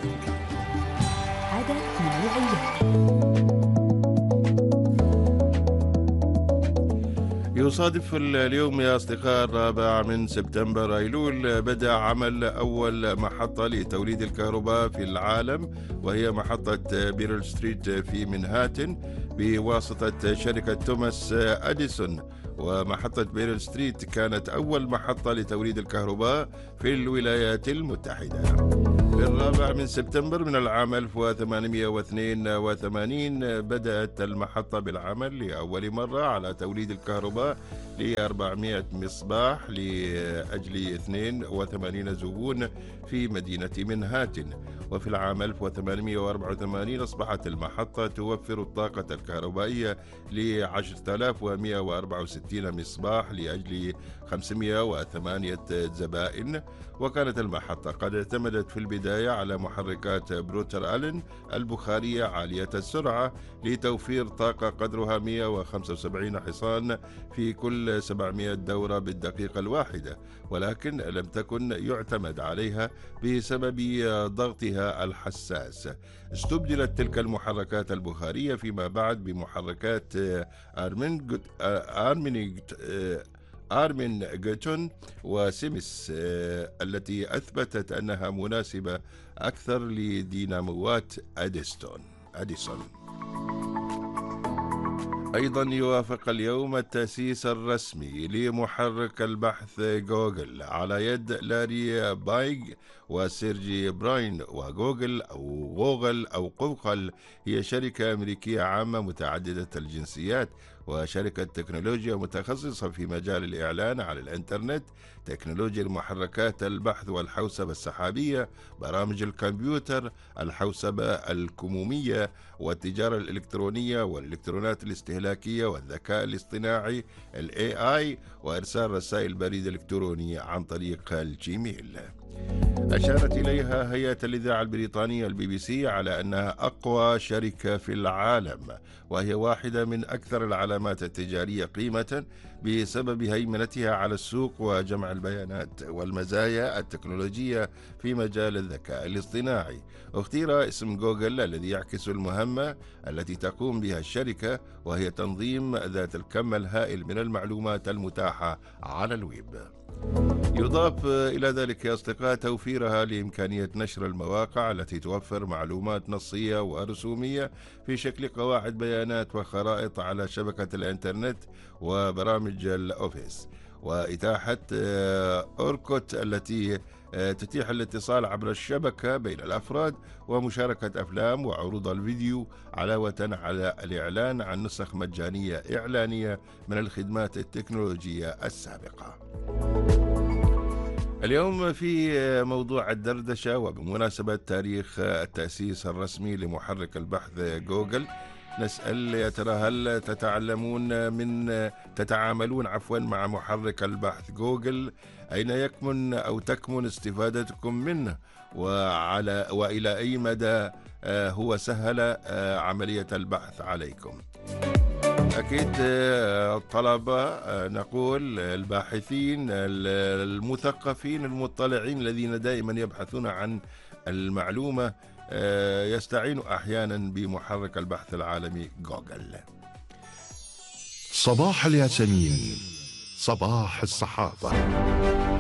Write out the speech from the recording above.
حدث من الأيام. يصادف اليوم يا أصدقاء 4 من سبتمبر أيلول بدأ عمل أول محطة لتوليد الكهرباء في العالم، وهي محطة بيرل ستريت في منهاتن بواسطة شركة توماس أديسون. ومحطة بيرل ستريت كانت أول محطة لتوليد الكهرباء في الولايات المتحدة. في 4 من سبتمبر من العام 1882 بدأت المحطة بالعمل لأول مرة على توليد الكهرباء ل 400 مصباح لأجل 82 زبون في مدينة منهاتن. وفي العام 1884 أصبحت المحطة توفر الطاقة الكهربائية ل 10164 مصباح لأجل 508 زبائن. وكانت المحطة قد اعتمدت في البداية على محركات بروتر ألين البخارية عالية السرعة لتوفير طاقة قدرها 175 حصان في كل 700 دورة بالدقيقة الواحدة، ولكن لم تكن يعتمد عليها بسبب ضغطها الحساس. استبدلت تلك المحركات البخارية فيما بعد بمحركات آرمين جوتون وسيمس التي أثبتت أنها مناسبة أكثر لديناموات أديسون. أيضا يوافق اليوم التأسيس الرسمي لمحرك البحث جوجل على يد لاري بايغ وسيرجي براين. وجوجل أو غوغل أو قوقل هي شركة أمريكية عامة متعددة الجنسيات، وشركة تكنولوجيا متخصصة في مجال الإعلان على الإنترنت، تكنولوجيا المحركات البحث والحوسبة السحابية، برامج الكمبيوتر، الحوسبة الكمومية، والتجارة الإلكترونية والإلكترونات الاستهلاكية، والذكاء الاصطناعي AI، وإرسال رسائل بريد إلكتروني عن طريق الجيميل. أشارت إليها هيئة الإذاعة البريطانية BBC على أنها أقوى شركة في العالم، وهي واحدة من أكثر العلامات التجارية قيمة بسبب هيمنتها على السوق وجمع البيانات والمزايا التكنولوجية في مجال الذكاء الاصطناعي. اختير اسم جوجل الذي يعكس المهمة التي تقوم بها الشركة، وهي تنظيم ذات الكم الهائل من المعلومات المتاحة على الويب. يضاف إلى ذلك يا أصدقاء توفيرها لإمكانية نشر المواقع التي توفر معلومات نصية ورسومية في شكل قواعد بيانات وخرائط على شبكة الإنترنت وبرامج الأوفيس، وإتاحة أوركوت التي تتيح الاتصال عبر الشبكة بين الأفراد ومشاركة أفلام وعروض الفيديو، علاوة على الإعلان عن نسخ مجانية إعلانية من الخدمات التكنولوجية السابقة. اليوم في موضوع الدردشة وبمناسبة تاريخ التأسيس الرسمي لمحرك البحث جوجل، نسأل يا ترى هل تتعاملون مع محرك البحث جوجل؟ أين يكمن أو تكمن استفادتكم منه؟ وإلى أي مدى هو سهل عملية البحث عليكم؟ أكيد الطلبة، نقول الباحثين المثقفين المطلعين الذين دائما يبحثون عن المعلومة يستعينوا أحيانا بمحرك البحث العالمي جوجل. صباح الياسمين، صباح الصحافة.